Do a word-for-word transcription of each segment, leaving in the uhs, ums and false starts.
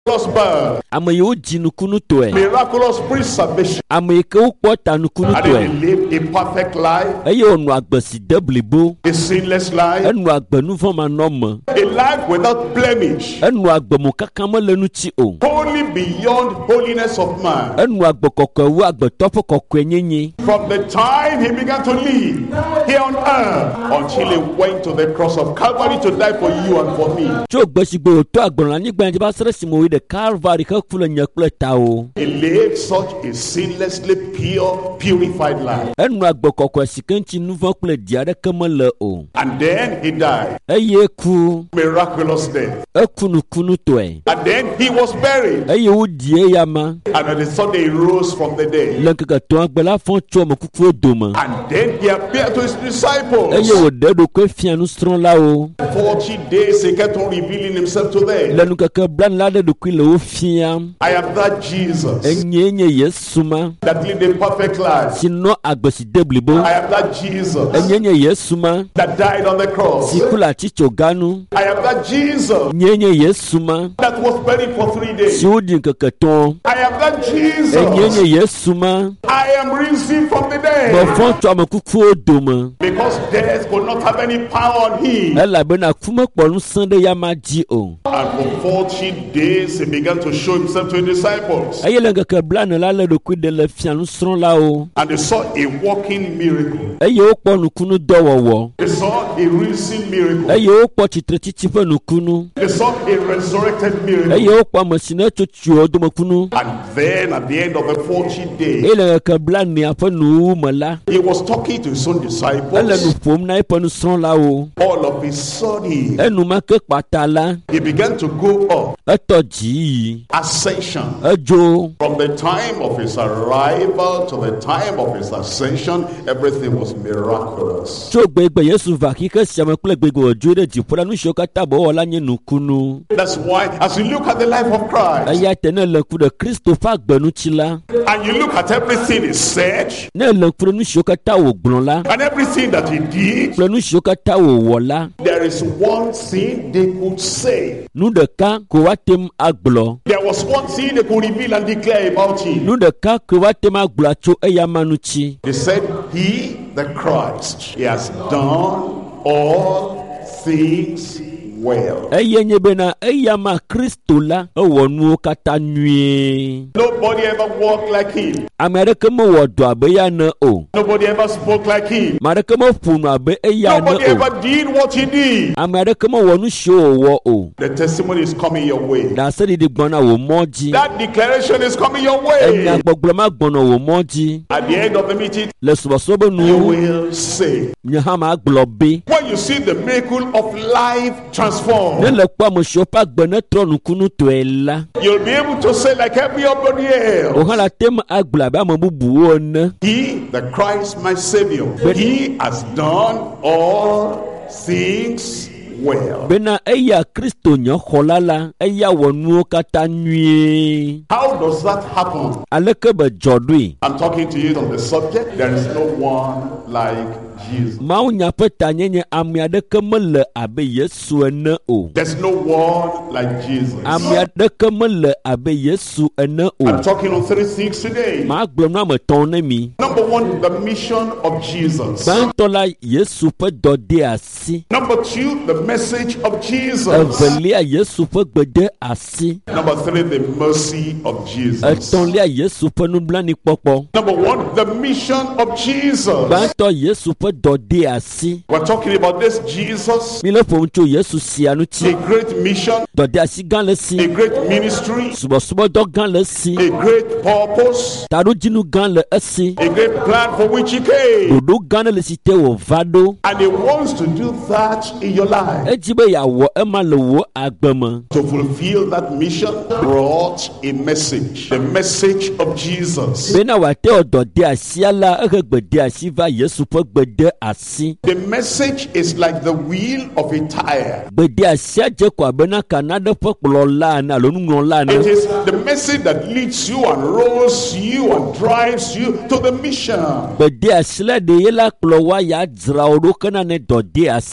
birth. Miraculous preservation. And he lived a perfect life. A sinless life. A life without blemish. Holy beyond holiness of man. From the time he began to live here on earth until he went to the cross of Calvary to die for you and for me. He lived such a sinlessly pure, purified life. And then he died. Miraculous death. And then he was buried. And on the Sunday he rose from the dead. And then he appeared to his disciples. Forty days he kept on revealing himself to them. I am that Jesus that lived a perfect life. I am that Jesus that died on the cross. I am that Jesus that was buried for three days. I am that Jesus. I am risen from the dead. Because death could not have any power on him. And for forty days he began to show himself to his disciples. And they saw a walking miracle. They saw a risen miracle. They saw a resurrected miracle. And then at the end of the forty days, he was talking to his own disciples. All of a sudden, he began to go up. Ascension. From the time of his arrival to the time of his ascension, everything was miraculous. That's why, as you look at the life of Christ, and you look at everything he said, and everything that he did, there is one thing they could say. There was one thing they could reveal and declare about him. They said, he, the Christ, he has done all things well. Nobody ever walked like him. Nobody ever spoke like him. Nobody ever did what he did. The testimony is coming your way. That declaration is coming your way. At the end of the meeting, you will say, when you see the miracle of life transformed, you'll be able to say like everybody else, he, the Christ, my Savior, he has done all things well. How does that happen? I'm talking to you on the subject. There is no one like Jesus. There's no one like Jesus. I'm talking on three things today. Number one, the mission of Jesus. Number two, the message of Jesus. Number three, the mercy of Jesus. Number one, the mission of Jesus. We're talking about this Jesus, a great mission, a great ministry, a great purpose, a great plan for which he came. And he wants to do that in your life. To fulfill that mission, brought a message, the message of Jesus. The message is like the wheel of a tire. It is the message that leads you and rolls you and drives you to the mission.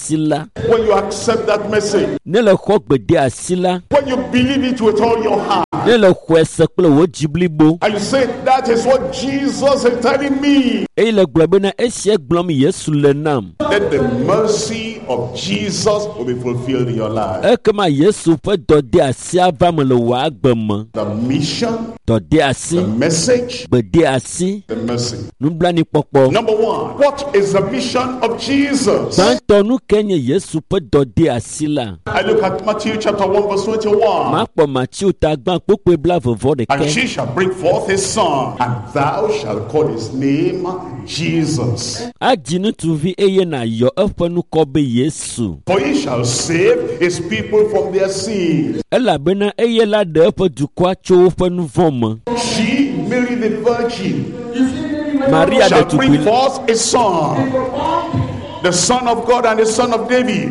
When you accept that message, when you believe it with all your heart, Ne le xɔse kple wo dzi blibo. And you say that is what Jesus is telling me. Eye le gblɔ bena esia gblɔm Yesu le nam. Let the mercy of Jesus will be fulfilled in your life. Ekema Yesu ƒe dɔde asi ava me le wò agbe me. The mission, dɔde asi, the message, gbede asi, the mercy. nublanui kpɔkpɔ. Number one, what is the mission of Jesus? Gbãtɔ nu ke nye Yesu ƒe dɔde asi la. I look at Matthew chapter one verse twenty-one. Makpɔ Matthew ta gbã kpokpe bla vevɔ And ɖeke. she shall bring forth a son, and thou shalt call his name Jesus. Adzi ŋutsuvi eye nàyɔ eƒe nukɔ be Yesu. For he shall save his people from their sins. Elabena eye la ɖe eƒe dukɔa tso woƒe nu vɔ̃ me. She, Mary the Virgin, Maria shall bring ɖetugbui forth a son, the Son of God and the Son of David.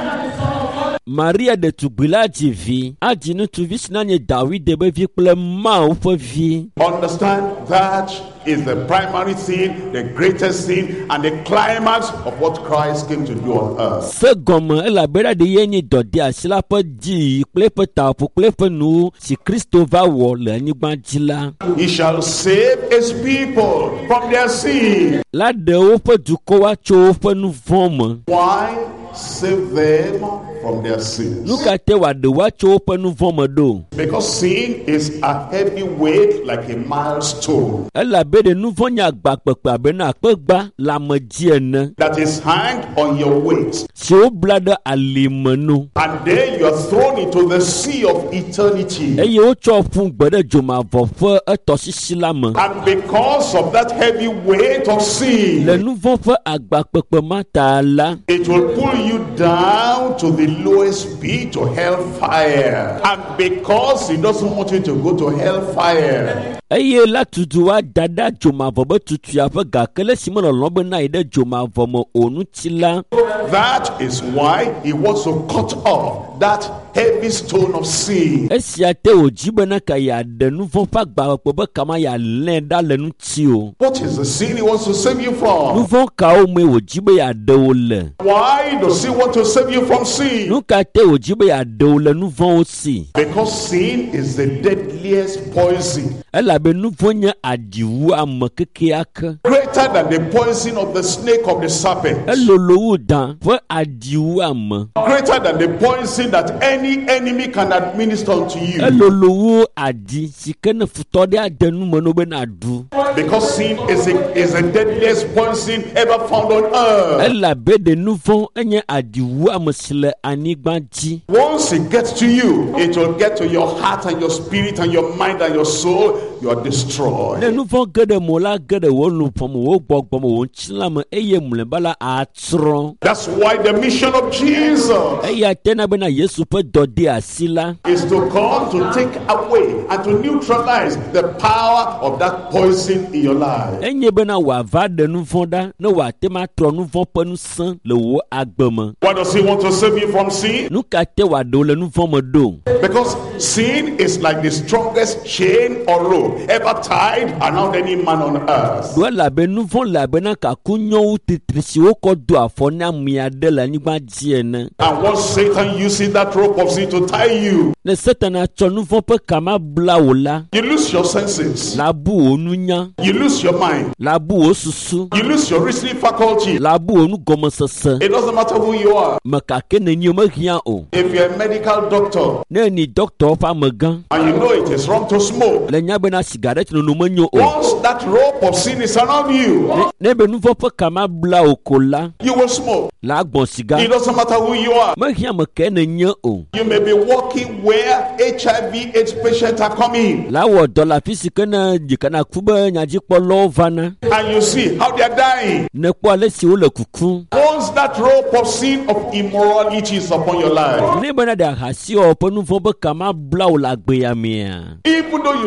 Maria ɖetugbui la dzi vi. Adzi ŋutsuvi si nye David ƒe vi kple Mawu ƒe vi. Understand that is the primary thing, the greatest thing, and the climax of what Christ came to do on earth. Se gɔme elabena ɖe ye nye dɔde asi la ƒe dzi kple eƒe taƒo kple eƒe nu si Kristo va wɔ le anyigba dzi la. He shall save his people from their sin. La ɖe woƒe dukɔwoa tso woƒe nu vɔ̃ me. Why save them from their sins? Nu ka te wòaɖe woa tso woƒe nu vɔ̃ me ɖo? Because sin is a heavy weight like a milestone Elabena nu vɔ̃ nye agbakpekpe abena akpegba le ame dzi ene. that is hanged on your waist. Si wobla ɖe alime nu. And then you are thrown into the sea of eternity. Eye wotsɔ ƒu gbe ɖe dzomavɔ ƒe etɔsisi la me. And because of that heavy weight of sin, Le nu vɔ̃ ƒe agbakpekpe ma ta la. it will pull you down to the lowest pit, to hellfire. And because he doesn't want you to go to hellfire, Eye la tutu wa da ɖe dzomavɔ be tutua ƒe gakele si melɔlɔ be na yi ɖe dzomavɔ me o ŋuti la. that is why he wants to cut off that heavy stone of sin. Esia te wòdzi bena ka yeaɖe nu vɔ̃ ƒe agbakpekpe be kama yealẽ ɖa le ŋuti o. What is the sin he wants to save you Nu from? vɔ̃ kawo me wòdzi be yeaɖe wo le? Why does he want to save you from sin? Nu ka te wòdzi be yeaɖe wo le nu vɔ̃wo si? Because sin is the deadliest poison, Elabe nu vɔ̃ nye aɖiwu ame kekeake. greater than the poison of the snake of the serpent, Elolo wu dan ƒe aɖiwu ame. greater than the poison that any enemy can administer unto you. Elolo wu aɖi si ke ne futɔ ɖe ade nu me no be naɖu. Because sin is a, is the deadliest poison ever found on earth. Elabe ɖe nu vɔ̃ enye aɖiwu ame si le anyigba dzi. Once it gets to you, it will get to your heart and your spirit and your mind and your soul. You are destroyed. Ne nu vɔ̃ ge ɖe mo la ge ɖe wo luƒɔ me, wo gbɔgbɔ me, wo ŋutilã me eye mlɔeba la atsrɔ̃. That's why the mission of Jesus Eya tena bena Yesu ƒe dɔde asi la. is to come to take away and to neutralize the power of that poison in your life. Enye bena wòava ɖe nu vɔ̃ ɖa ne wòate ma trɔ nu vɔ̃ ƒe ŋusẽ le wo agbe me. Why does he want to save you from sin? Nu ka te wòaɖe wo le nu vɔ̃ me ɖo? Because sin is like the strongest chain or rope ever tied around any man on earth. Do elabe nu vɔ̃ le abena kaku nyɔwu titri si wokɔ do afɔ ne ame aɖe le anyigba dzi ene. And once Satan uses that rope of sin to tie you, Ne Satana tsɔ nu vɔ̃ ƒe kama bla wò la, you lose your senses, la bu wò nunya, you lose your mind, la bu wò susu, you lose your reasoning faculty. la bu wò nugɔmesese. It doesn't matter who you are. Me gake nenyi mehiã o. If you're a medical doctor Ne ni dɔkta ƒe amegã and you know it is wrong to smoke, le nya bena sigaret nono menyo o. once that rope of sin is around you, Ne be nu vɔ̃ ƒe kama bla wò ko la, you will smoke. la gbɔn siga. It doesn't matter who you are. Mehiã me ke nenye o. You may be walking where H I V AIDS patients are coming, La wɔ dɔ le afi si ke ne dzikana ku be nyadzikpɔlawo vana. and you see how they are dying. Ne kpɔ ale si wole kuku. Once that rope of sin of immorality is upon your life, Ne bena ɖe ahasiwɔ ƒe nu vɔ̃ be kama bla wò le agbea mea. even though you see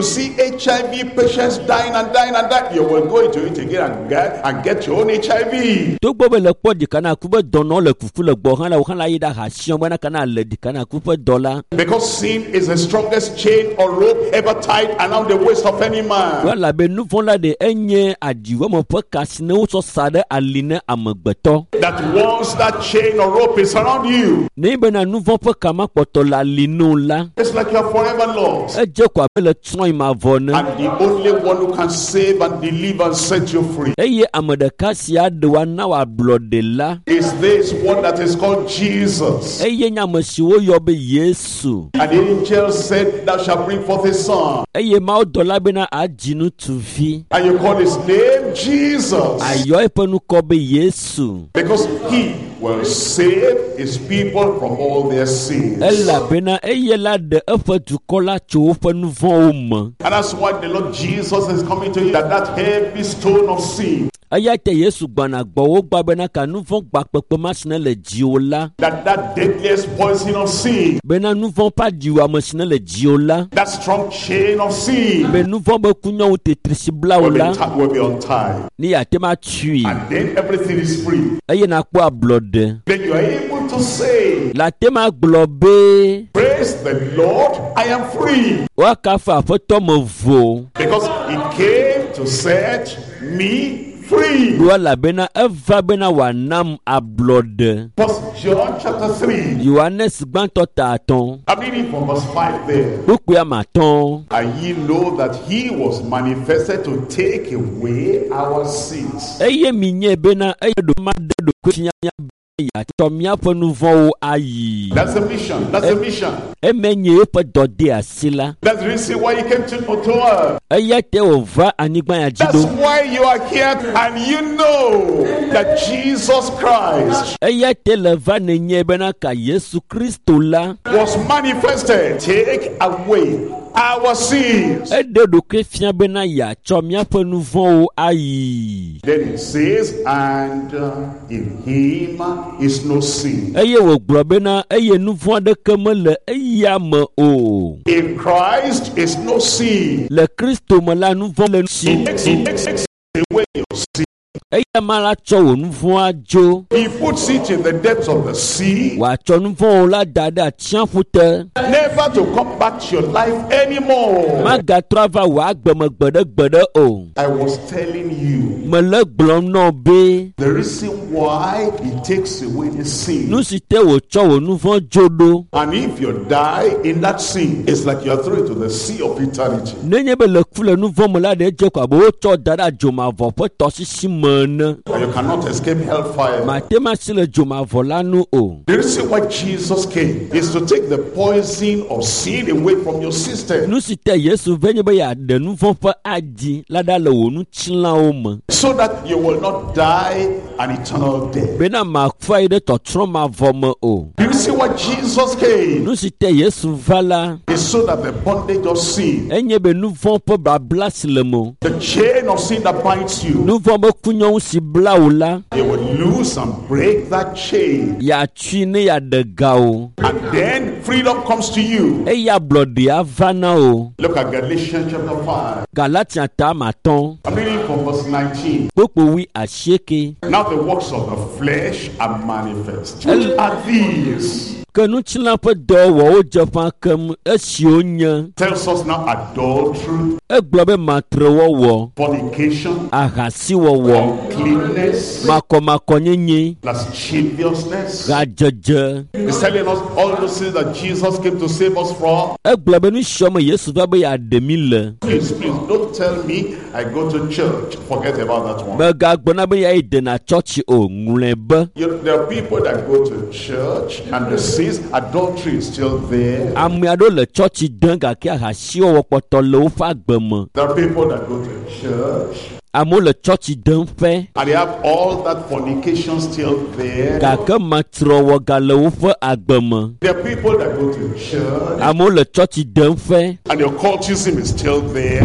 H I V patients dying and dying and dying, you will go into it again and get, and get your own H I V. Because sin is the strongest chain or rope ever tied around the waist of any man. That once that chain or rope is around you, it's like you're forever lost. And the only one who can save and deliver and set you free is this one that is called Jesus. And the angel said, thou shalt bring forth a son, and you call his name Jesus, because he will save his people from all their sins. And that's why the Lord Jesus is coming to you, that that heavy stone of sin, that that deadliest poison of sin, that strong chain of sin will be, will be untied, and then everything is free. Then you are able to say, praise the Lord, I am free, because he came to set me free. First John chapter three, I'm reading from verse five there. And ye know that he was manifested to take away our sins. That's the mission. That's the mission. That's the reason why you came to earth. That's why you are here, and you know that Jesus Christ was manifested, take away our sins. Then it says, and uh, in him is no sin. In Christ is no sin. He makes, he makes away your sin. He puts it in the depths of the sea, never to come back to your life anymore. I was telling you the reason why he takes away the sin. And if you die in that sin, it's like you are thrown into the sea of eternity. And you cannot escape hellfire. The reason why Jesus came is to take the poison of sin away from your system, so that you will not die an eternal death. The reason why Jesus came is so that the bondage of sin, the chain of sin that binds you, you will lose and break that chain, and then freedom comes to you. Look at Galatians chapter five. I'm reading from verse nineteen. Now the works of the flesh are manifest. Which are these? Tells us now adultery, fornication, uncleanness, lasciviousness. He's telling us all those things that Jesus came to save us from. Please, please don't tell me I go to church. Forget about that one. You, there are people that go to church and the sins, adultery is still there. There are people that go to church and they have all that fornication still there. There are people that go to church and the occultism is still there.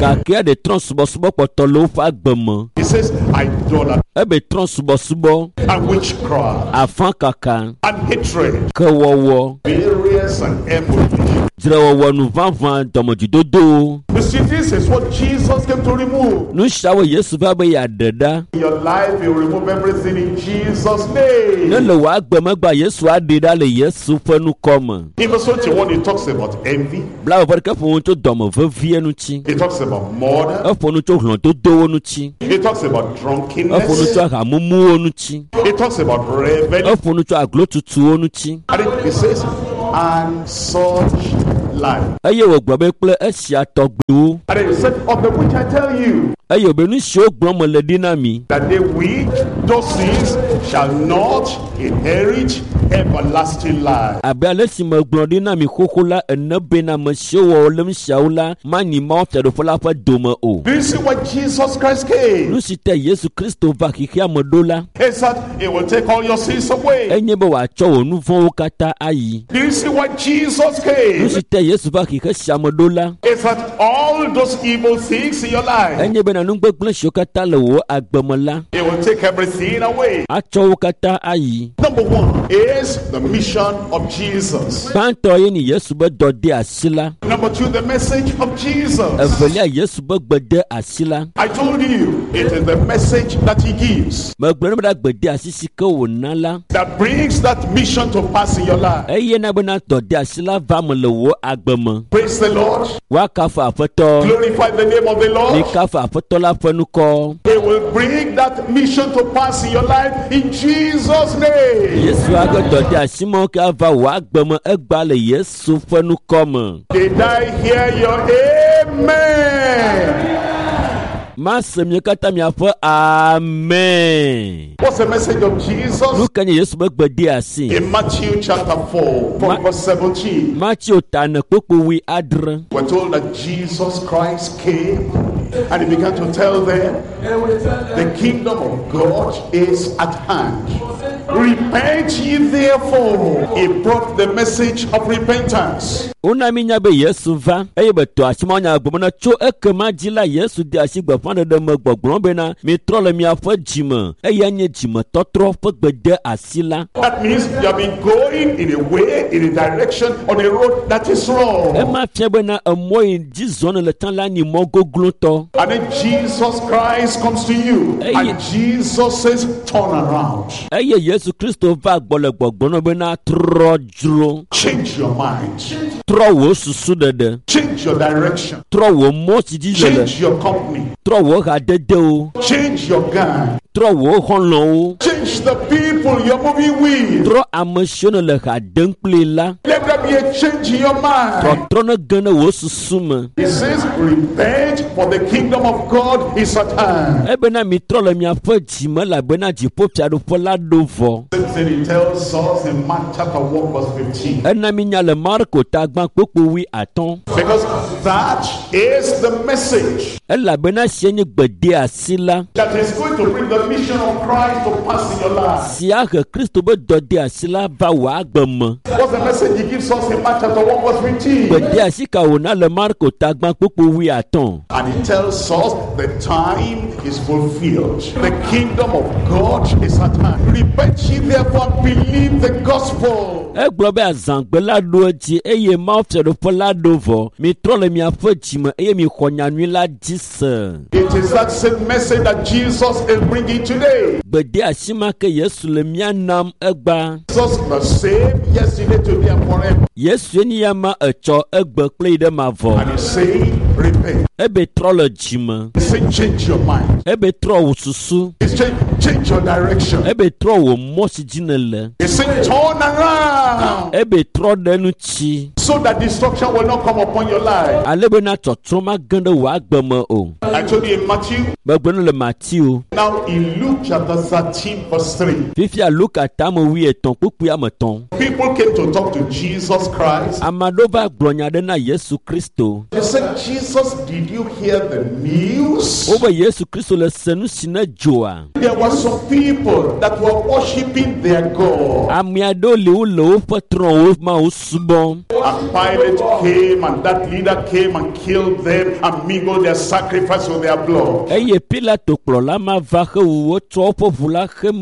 He says idolatry and witchcraft and hatred, variance and emulation. You see, this is what Jesus came to remove. Nu shawo Yesu va be ya deda. In your life, He will remove everything in Jesus' name. Ne le wa gbemegba Yesu adeda le Yesu fenu kome. In verse twenty-one, He talks about envy. Bla va ke fun to domo vevie nu chi. He talks about murder. E fun to hlon to do nu chi. He talks about drunkenness. E fun to hamumu nu chi. He talks about revelry. E fun to aglo tutu nu chi. And he says, and such life. Eye wo gba be ple esia togbewo. And he said, of the which I tell you, eye obenu sho gbon mo le dinami. that they which those things shall not inherit everlasting life. Abe alesi mo gbon dinami kokola enebe na mo showo lem shaula mani ma fe do fola fa doma o. Do you see what Jesus Christ came? Nu si te Yesu Kristo va ki kia modola. He said, He will take all your sins away. Enye be wa cho onu fon kata ayi. Do you see what Jesus Nu came? si te Yesu va ki ke sia modola. He said, all those evil things in your life, Enye be na nu gbegble sho kata le wo agbemola. He will take everything away. A cho kata ayi. Number one is the mission of Jesus. Banto ye ni Yesu be dode asila. Number two, the message of Jesus. Evelia Yesu be gbede asila. I told you, it is the message that He gives Me gbere me da gbede asisi ke wo nala. that brings that mission to pass in your life. Eye na be na dode asila va mo le wo agbemo. Praise the Lord. Wa ka fa afeto. Glorify the name of the Ni Lord. ka fa afeto la fenu ko. He will bring that mission to pass in your life in Jesus' name. Yesu aga dode asimo ka va wa agbemo egba le Yesu fenu kome. Did I hear your amen? Ma se mi kata mi afo amen. What's the message of Jesus? Nu kanye Yesu be gbede asi. In Matthew chapter four, from Ma- verse seventeen, Matthew tane popo wi adre. we're told that Jesus Christ came and He began to tell them, the kingdom of God is at hand. Repent ye therefore. He brought the message of repentance. Una minya be Yesu va. Eye be to asimo nya agbomo na cho ekema jila Yesu de asigba fande de me gbogbron be na mi trole mi afo jime. Eye anye jime totro fo gbede asila. That means you have been going in a way, in a direction, on a road that is wrong. E ma fie be na emo yin jizone le tan la ni mo goglo to. And then Jesus Christ comes to you, Hey. and Jesus says, turn around. Eye Yesu Kristo va gbole gbogbron be na trojro. Change your mind. Tro wo susu dede. Change your direction. Tro wo mo si jijele. Change your company. Tro wo ha dede o. Change your gang. Tro wo honlon o. Change the people you're moving with. Tro amesione le ha denkple la. Let there be a change in your mind. Tro tro ne gene wo susu me. He says, repent, for the kingdom of God is at hand. Ebe na mi tro le mi afo jime la be na jipo fiado fo la do vo. Same thing He tells us in Mark chapter one verse fifteen. Ena mi nya le Marko ta gban popo wi aton. Because that is the message Ela be na sie ni gbede asila. that is going to bring the mission of Christ to pass in your life. Sia ke Kristo be dode asila va wa agbeme. What's the message He gives us in Mark chapter one verse fifteen? Gbede asika wo na le Marko ta gban popo wi aton. And He tells us the time is fulfilled. The kingdom of God is at hand. Repent ye therefore, believe the gospel. Egblɔ be azãgbe la ɖo edzi eye mawufiaɖoƒe la ɖo vɔ. Mi trɔ le miaƒe dzime eye mi xɔ nyanyui la dzi se. It is that same message that Jesus is bringing today. Gbede asi ma ke Yesu le mia nam egba. Jesus the same yesterday, today, and forever. Yesu ni ya ma etsɔ egbe kple yi ɖe ma vɔ. And He's saying, repent. Ebe trɔ le dzime. He's saying, change your mind. Ebe trɔ wò susu. He's saying, change your direction. Ebe trɔ wò mɔ si dzi ne le. He's saying, turn around, Ebe trɔ ɖe nu tsi. so that destruction will not come upon your life. Ale be na tsɔtsrɔ̃ ma ge ɖe wò agbe me o. I told you in Matthew. Megbe no le Matthew. Now in Luke chapter thirteen verse three. Fifia Luka tame wi etɔ̃ kpukpui ame tɔ̃. People came to talk to Jesus Christ. Ame aɖewo va gblɔ nya ɖe na Yesu Kristo. They said, Jesus, did you hear the news? Wobe Yesu Kristo le se nu si ne dzoa. There were some people that were worshiping their God. Ame aɖewo le wo le woƒe trɔ̃wo ma wo subɔm. And And Pilate came, and that leader came and killed them and mingled their sacrifice with their blood. Eye Pilato kplɔla ma va he wotsɔ woƒe ʋu la he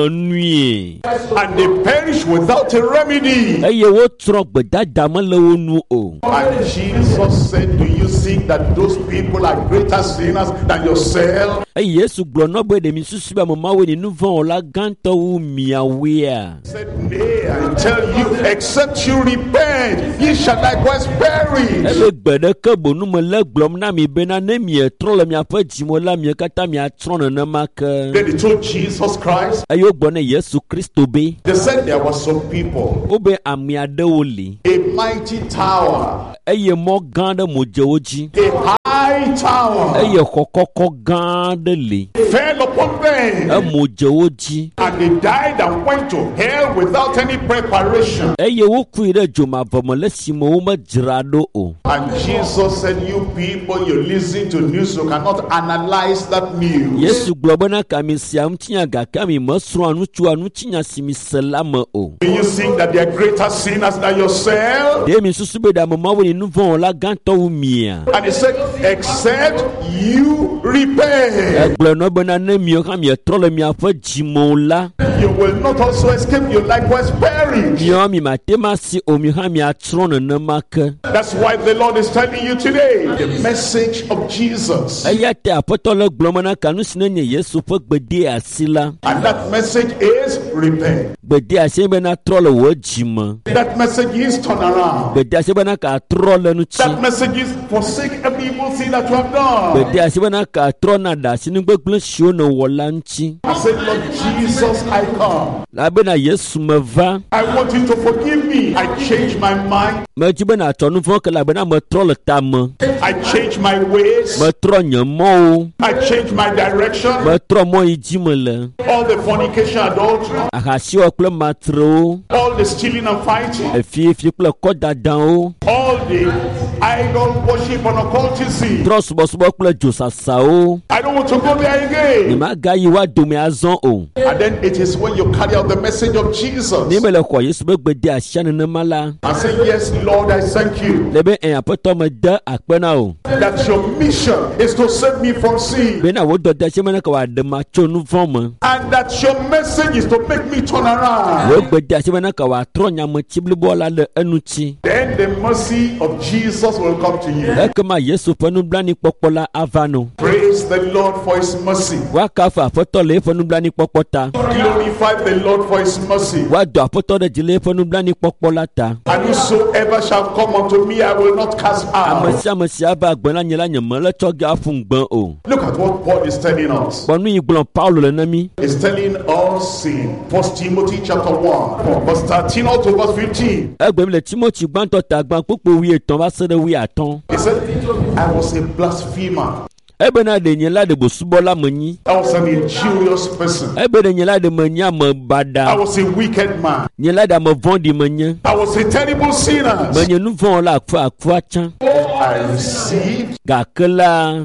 menui. And they perished without a remedy. Eye wotrɔ gbedada me le wo nu o. And Jesus said, do you think that those people are greater sinners than yourself? Eye Yesu gblɔ nɔ be ɖe mi susu be amemawo ni nu vɔ̃ wɔla gãtɔ wu miawoea. Said, nay, I tell you, except you repent, ye shall likewise perish. Ele gbe ɖeke bonu me le gblɔm na mi bena ne mietrɔ le miaƒe dzimo la mie katã miatrɔ nenema ke. Then they told Jesus Christ. Eye wogblɔ ne Yesu Kristo be. They said there were some people. Wobe ame aɖewo li. A mighty tower. Eye mɔ gã ɖe mo dze wo dzi. A high tower. Eye xɔ kɔkɔ gã ɖe li. Fell upon them. Emo dze wo dzi. And they died and went to hell without any preparation. Eye wokui ɖe dzomavɔ me le esime womedzra ɖo o. And Jesus said, you people, you listen to news, you cannot analyze that news. Yesu gblɔ bena kami sia ŋutinya gake mi mesrɔ̃a nutsu anutsinya si mi se la me o. Do you think that they are greater sinners than yourself? Ɖe mi susu be ɖe amemawo ni nu vɔ̃ wɔla gãtɔ wu mia. And he said, except you repent. Egblɔ nɔ bena ne miawo hã mietrɔ le miaƒe dzimo la. You will not also escape, you likewise perish. Miawo mi mate ma si o mi hã miatrɔ nenema ke. That's why the Lord is telling you today the message of Jesus. Eya te Aƒetɔ le gblɔm na kanu si ne nye Yesu ƒe gbede asi la. And that message is repent. Gbede asi bena trɔ le wò dzime. That message is turn around. Gbede asi bena ka trɔ le nutsi. That message is forsake every evil thing that you have done. Gbede asi bena ka trɔ na ɖe asi nu gbegblẽ siwo ne wɔ la ŋuti. I said, Lord Jesus, I come. La bena Yesu me va. I want you to forgive me. I change my mind. Medzi bena atsɔ nu vɔ̃ ke la bena metrɔ le ta me. I change my ways. Metrɔ nye mɔwo. I change my direction. Metrɔ mɔ yi dzi me le. All the fornication, adultery. Ahasiwɔ kple matrewo. All the stealing and fighting. Efiefi kple kɔdadawo. All the idol worship and occultism. Trɔ subɔsubɔ kple dzosasawo. I don't want to go there again. Nyemagayi wa dome azɔ o. And then it is when you carry out the message of Jesus. Ne me le xɔ Yesu be gbede asia nenema la. I say, yes, Lord, I thank you. Le be ɛn Aƒetɔ me de akpe na o. That your mission is to save me from sin. Bena wo dɔde se me ne ka wa ɖe ma tso nu vɔ̃ me. And that your message is to make me turn around. Wo gbede ase me ne ka wa trɔ nyameti blibo la le eŋuti. Then the mercy of Jesus will come to you. Ekema Yesu ƒe nublanuikpɔkpɔ la ava no. Praise the Lord for his mercy. Woakafu Aƒetɔ le eƒe nublanuikpɔkpɔ ta. Glorify the Lord for his mercy. Woado Aƒetɔ ɖe dzi le eƒe nublanuikpɔkpɔ la ta. And whosoever shall come unto me, I will not cast out. Ame sia ame si ava agbe na nye la nye mele tsɔ ge aƒu ŋugbe o. Look at what Paul is telling us. Kpɔ nu yi gblɔm Paulo le na mi. He's telling us in First Timothy chapter one, from verse thirteen all to verse fifteen. Egbe mi le Timothy gbãtɔ ta gbã kpokpo wi etɔ̃ va se ɖe wi atɔ̃. He said, I was a blasphemer. Ebe na ɖe nye la ɖe bosubɔla menyi. I was an injurious person. Ebe ɖe nye la ɖe menye ame I bada. was a wicked man. Nye la ɖe ame vɔ̃ɖi menye. I was a terrible sinner. Menye nu vɔ̃ la akfu akfu atsã. I received. Gake la,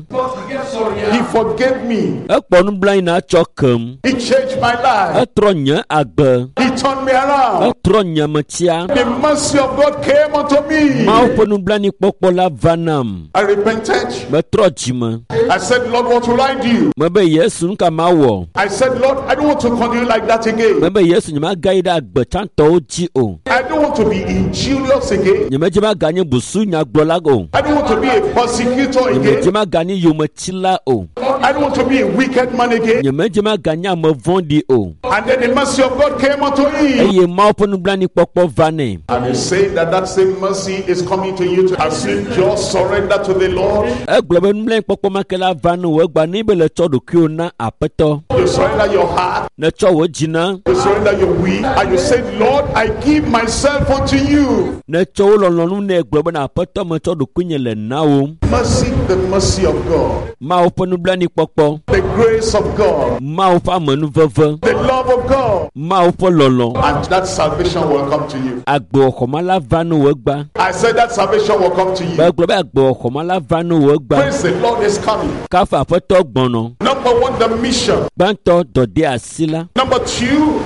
He forgave me. ekpɔ nublanui na tsɔ kem. He changed my life. Etrɔ nye agbe. He turned me around. Etrɔ nye metia. The mercy of God came unto me. Mawu ƒe nublanuikpɔkpɔ la va nam. I repented. Metrɔ dzime. I said, Lord, what will I do? Mebe Yesu nu ka ma wɔ. I said, Lord, I don't want to continue like that again. Mebe Yesu nye magayi ɖe agbe tsãtɔwo dzi o. I don't want to be injurious again. Nye medze maganye busu nyagblɔla o. I don't want to be a persecutor Nye medze again. maganye yometsila o. I don't want to be a wicked man again. Nye medze maganye ame vɔ̃ɖi o. And then the mercy of God came unto him. Eye Mawu ƒe nublanuikpɔkpɔ va nɛ. And he said that that same mercy is coming to you as you just surrender to the Lord. Egblɔ be nublanuikpɔkpɔ ma ke la va no wo egba ne be le tsɔ ɖokuiwo na Aƒetɔ. You surrender your heart. Ne tsɔ wo dzi na. You surrender your will. And you say, Lord, I give myself unto you. Ne tsɔ wo lɔlɔ̃nu ne gblɔ be na Aƒetɔ me tsɔ ɖokuinye le na wo. Mercy, the mercy of God. Mawu ƒe nublanuikpɔkpɔ. The grace of God. Mawu ƒe amenuveve. The love of God. Mawu ƒe lɔlɔ̃. And that salvation will come to you. Agbewɔxɔma la va no wo egba. I said that salvation will come to you. Begblɔ be agbewɔxɔma la va no wo egba. Praise the Lord is coming. Kafa Aƒetɔ gbɔnɔ. Number one, the mission. Gbãtɔ dɔde asi la. Number two, the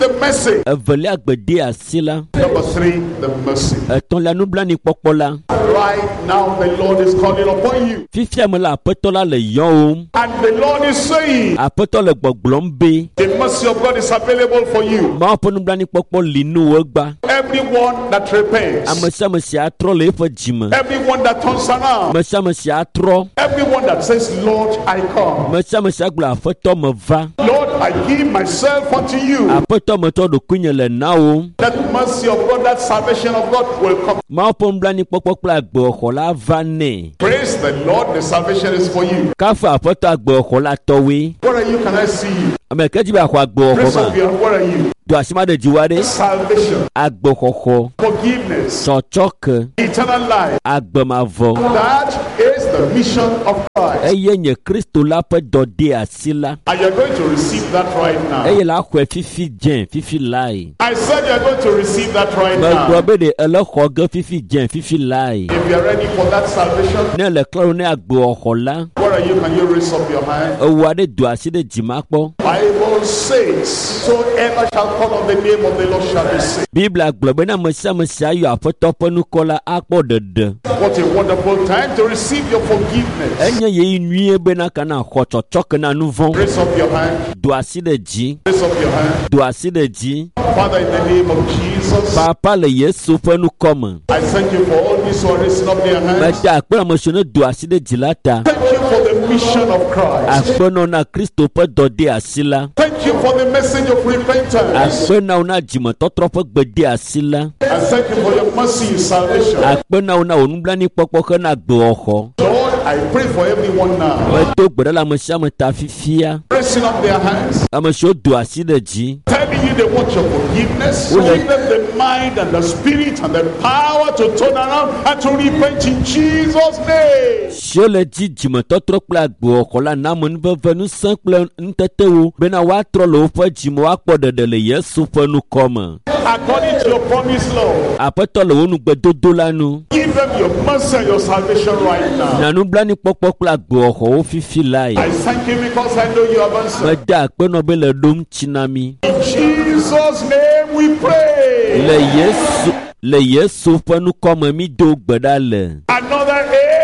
the message. Evelia gbede asila. Number three, the mercy. Eton la nubla ni popola. Right now the Lord is calling upon you. Fifia me la apetola le yon. And the Lord is saying, apetola gboglombe. the mercy of God is available for you. Ma po nubla ni popo linu ogba. Everyone that repents. Amesa mesi atro le fo jima. Everyone that turns around. Mesa mesi atro. Everyone that says, Lord, I come. Mesa mesi agla afoto me va. Lord, I give myself unto you. Apoto me to do kunye le nawo. That mercy of God, that salvation of God will come. Ma po nubla ni popo kla gbo khola vane. Praise the Lord, the salvation is for you. Kafa apoto agbo khola towe. Where are you? Can I see you? Ame keji ba kwa gbo Praise khoma. of you. Where are you? Do asima de jiwade. Salvation, Agbo khokho. forgiveness, Chochoke. eternal life. Agbo mavo. That is the mission of Christ. Eye nye Kristo la pe dode asila. And you're going to receive that right now. Eye la kwe fifi jen, fifi lai. I said you're going to receive that right Me now. grobe de ele khoge fifi jen, fifi lai. If you're ready for that salvation, Ne le klaro ne agbo okhola. where are you? Can you raise up your hand? Ewade do aside jimakpo. Bible says, whosoever shall call on the name of the Lord shall be saved. Bible agbobe na mesa mesa ayo afotopo nukola akpo dede. What a wonderful time to receive your forgiveness. Enye ye nwie be na kana khochochoke na nuvon. Raise up your hand. Do aside ji. Raise up your hand. Do aside ji. Father, in the name of Jesus, Papa le Yesu fe nu komme. I thank you for all these who are raising up their hands. Meta akpena moshone do aside jilata. Thank you for the mission of Christ. Akpena na Kristo pe dode asila. Thank you for the message of repentance. Akpena una jimo totro pe gbede asila. And thank you for your mercy and salvation. Akpena una onubla ni popo ke na gbe oho. Lord, I pray for everyone now. Meto gbede la mesia meta fifia. Raising up their hands. Amesho do aside ji. Telling you they want your forgiveness. Showing them the mind and the spirit and the power to turn around and to repent in Jesus' name. Shole ji jimo totro kpla gbe oho la na mo nveve nu san kple ntetewo. Bena wa tro lo fe jimo wa kpo dede le Yesu fe nu komme. According to your promise, Lord, Apeto le wonu gbedodo la nu. give them your mercy and your salvation right now. Na nubla ni popo kpla gbe oho o fifi lai. I thank you because I know you have answered. Meda akpena be le dom chinami. In Jesus' name we pray. Le Yesu le Yesu fe nu komme mi do gbeda le. Another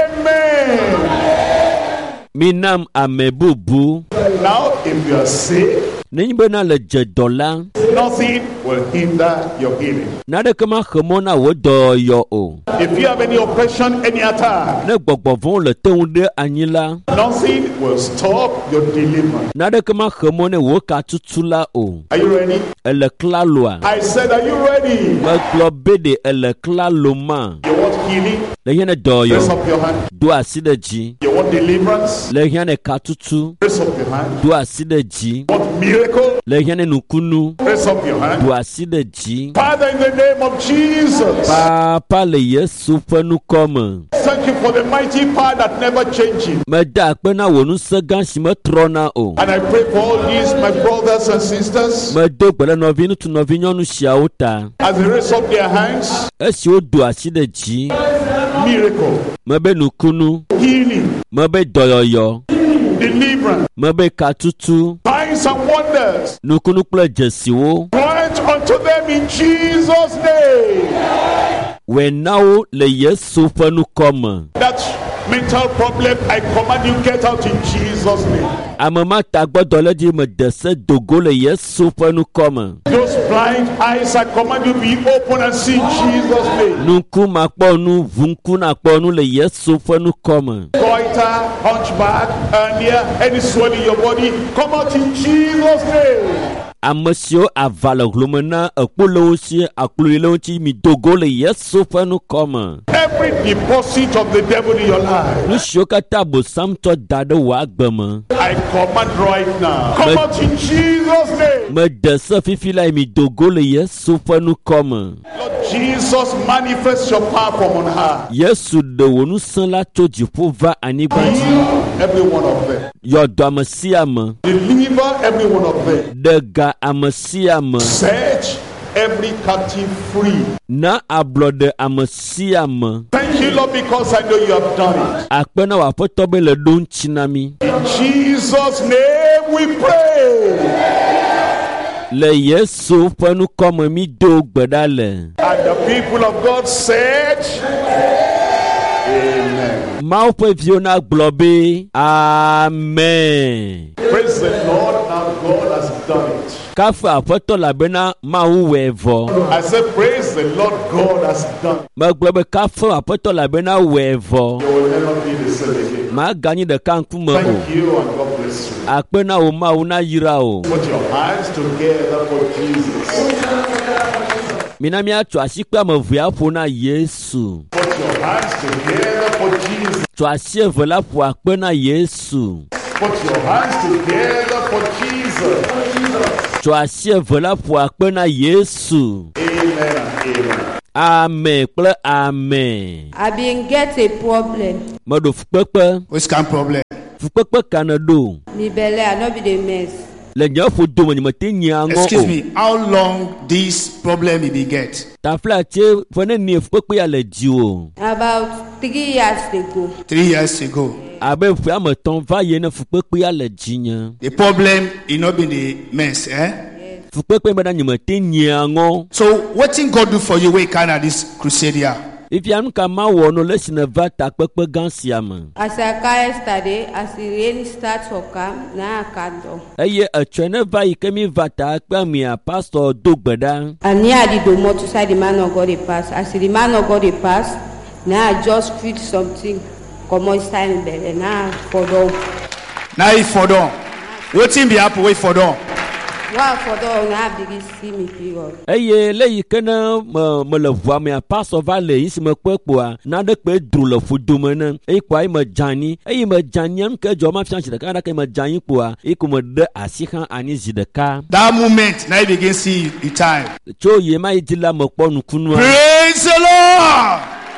amen. Mi nam amebubu. Now, if you are sick, Nenyi be na le je dola. nothing will hinder your healing. Na de kema khemona wo do yo o. If you have any oppression, any attack, Ne gbogbo von le teun de anyila. nothing will stop your deliverance. Na de kema khemone wo ka tutula o. Are you ready? Ele klaloa. I said, are you ready? Me klo bede ele klaloma. You want healing? Le yene do yo. Raise up your hand. Do aside ji. You want deliverance? Le yene ka tutu. Raise up your hand. Do aside ji. You want miracle? Le yene nukunu. Raise up your hand. Do aside ji. Father, in the name of Jesus, Papa le Yesu fe nu komme. thank you for the mighty power that never changes. Me da akpena wo nu se gan si me trona o. And I pray for all these, my brothers and sisters, Me do gbele novi nu tu novi nyɔnu siawo ta. as they raise up their hands, Esi wo do asi de dzi. miracle, Me be nukunu. healing, Me be dɔyɔyɔ. deliverance, Me be katutu. signs and wonders, Nukunu kple dzesiwo. grant unto them in Jesus' name. Wɛnawo le Yesu ƒe nukɔme. That mental problem, I command you get out in Jesus' name. Ame ma ta gbɔdɔ le dzi me de se dogo le Yesu ƒe nukɔme. Those blind eyes, I command you be open and see in Jesus' name. Nuku makpɔ nu, vunku nakpɔ nu le Yesu ƒe nukɔme. Goiter, hunchback, hernia, any swelling in your body, come out in Jesus' name. Ame siwo ava le hlome na ekpo le wo si akplo le wo ŋuti mi dogo le Yesu ƒe nukɔme. Every deposit of the devil in your life, Nu siwo katã abosamtɔ da ɖe wò agbe me. I command right now, come out in Jesus' name. Me de se fifi la mi dogo le Yesu ƒe nukɔme. Lord Jesus, manifest your power from on high. Yesu de wò nusẽ la tso dziƒo va anyigba dzi. Heal every one of them. Yɔdo ame sia ame. Deliver every one of them. De ga ame sia ame. Set every captive free. Na ablɔɖe ame sia ame. Thank you, Lord, because I know you have done it. Akpe na wò Aƒetɔ be le ɖo ŋuti na mi. In Jesus' name we pray. Le Yesu penu comme mi do gbedale. And the people of God said, Amen. Mau pe viona globe. Amen. Praise the Lord, our God has done it. Kafa apoto la bena mau wevo. I said, praise the Lord, God has done it. Ma globe kafa apoto la bena wevo. You will never be the same again. Ma gagné de kanku mo. Thank you and God bless you. Akpena o ma una yira o. Put your hands together for Jesus. Minami atu asikpa mo via fona Yesu. Put your hands together for Jesus. Tu asie vola po akpena Yesu. Put your hands together for Jesus. Tu asie vola po akpena Yesu. Amen and amen. Amen. Ple amen. I been get a problem. Modo fukpekpe. Which kind of problem? Fukpekpe kanado. Me belly, I no be the mess. Le nyafu do mo nyimete nyango. Excuse me, how long this problem will be get? Ta flache fone ni fukpekpe ya le jiwo. About three years ago. Three years ago. Abe fu ameton va ye na fukpekpe ya le jinya. The problem is not been the mess, eh? Fukpekpe bana nyimete nyango. So what thing God do for you when you kind of this crusade here? If you am kama wono le sineva ta kpekpe gansiama. As I came yesterday, as the rain starts to come, now I can't do. Eye atwene va ikemi vata akpa mi a pastor dogbeda. And near the domo to say the man of God he pass. As the man of God he pass, now I just feel something come inside me belly. Now for down. Now if for down. What thing be happen wait for down? Wow, for down now begin see me period. Eye le ikena me me le voa mi a pastor va le isi me kpekpoa na de kpe dru le fudume ne. E kwa i me jani. E me jani an ke jo ma fianchi de ka da ke me jani poa. E ko me de asihan ani zideka. That moment now you begin see the time. Cho ye ma idila me kpo nukunwa. Praise the Lord.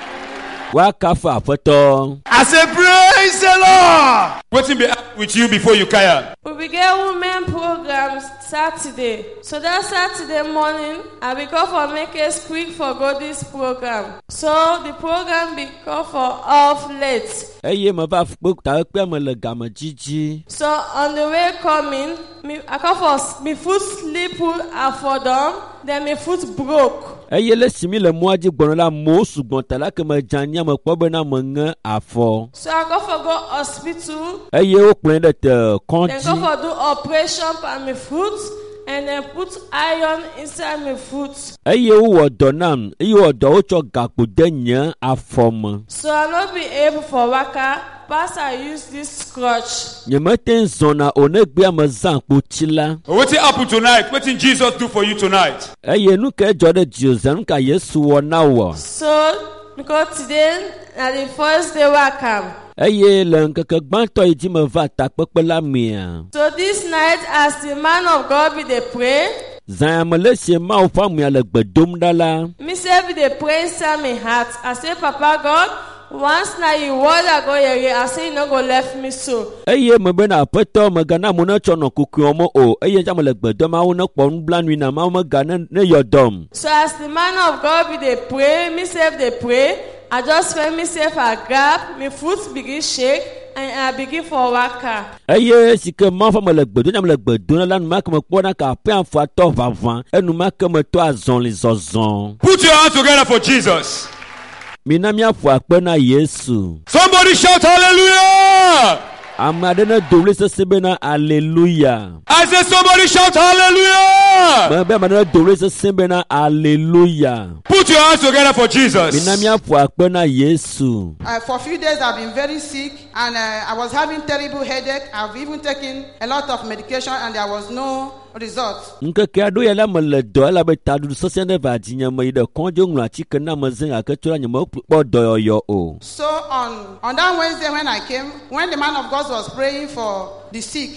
Wa kafa apoto. I say praise the Lord. What's be with you before you kaya? We began women programs Saturday. So that Saturday morning, I be called for make a speak for God this program. So the program be called for off late. Eye me va fuk ta kpe me le game jiji. So on the way coming, me I call for me foot slip I fall down, then my foot broke. Eye le simi le moaji gbono la mo sugbon ta la ke me jani me kpo be na me nge afo. So I go for go hospital. Eye o kplen de te Then konti. go for do operation on my foot and then put iron inside my foot. Eye o wo do nam, eye o do o cho gakpo de nya afo me. So I not be able for waka. Pastor, I use this crutch. Nye me ten zona one gbe me zan kpo chila. What happened tonight? What did Jesus do for you tonight? Eye nu ke jo de Joseph ka Yesu wo na wo. So, because today, na the first day I come. Eye le nkeke gbanto iji me va ta kpekpe la mia. So this night, as the man of God be dey pray, Zan me le sie ma o fa mi le gbedom da la. me say be dey pray inside my heart. I say, Papa God, once now you word I go here, I say you no go left me so. Eye me be na apeto me gana mo na cho no kuku omo o. Eye ja me le gbedom ma wo na kpo nblanwi na ma me gana ne yodom. So as the man of God be dey pray, me self dey pray, I just feel myself a grab, my foot begin shake, and I begin for waka. Eye sike ma fa me le gbedom ja me le gbedom la nu ma ke me kpo na ka pe anfo ato vavan. Enu ma ke me to azon le zozon. Put your hands together for Jesus. Mina mi afo akpe na Yesu. Somebody shout hallelujah. Amade na double se sebe na hallelujah. I said somebody shout hallelujah. Ma be amade na double se sebe na hallelujah. Put your hands together for Jesus. Mina mi afo akpe na Yesu. Uh, for a few days I've been very sick and uh, I was having terrible headache. I've even taken a lot of medication and there was no result. Nkeke ado ya la me le do la be ta du so se ne va jinya me de konjo nwa chi ke na me zen aketura nya me po do yo o. So on on that Wednesday when I came, when the man of God was praying for the sick,